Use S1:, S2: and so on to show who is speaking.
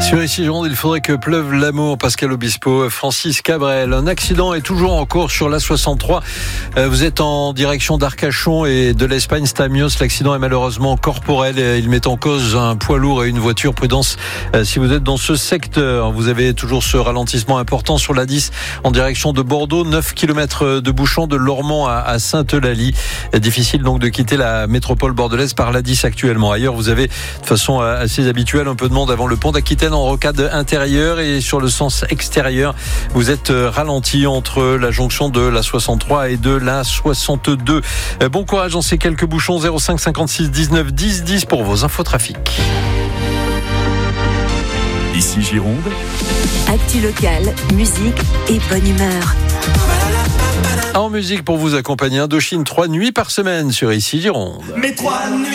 S1: Sur Ici Gironde, il faudrait que pleuve l'amour. Pascal Obispo, Francis Cabrel. Un accident est toujours en cours sur l'A63. Vous êtes en direction d'Arcachon et de l'Espagne, Stamios. L'accident est malheureusement corporel. Il met en cause un poids lourd et une voiture. Prudence si vous êtes dans ce secteur. Vous avez toujours ce ralentissement important sur l'A10 en direction de Bordeaux. 9 km de bouchon de Lormont à Sainte-Eulalie. Difficile donc de quitter la métropole bordelaise par l'A10 actuellement. Ailleurs, vous avez de façon assez habituelle un peu de monde avant le pont d'Aquitaine en rocade intérieure, et sur le sens extérieur, vous êtes ralenti entre la jonction de la 63 et de la 62. Bon courage dans ces quelques bouchons. 05 56 19 10 10 pour vos infotrafics.
S2: Ici Gironde.
S3: Actu locale, musique et bonne humeur.
S1: En musique pour vous accompagner, Indochine, 3 nuits par semaine sur Ici Gironde.
S4: Mais 3 nuits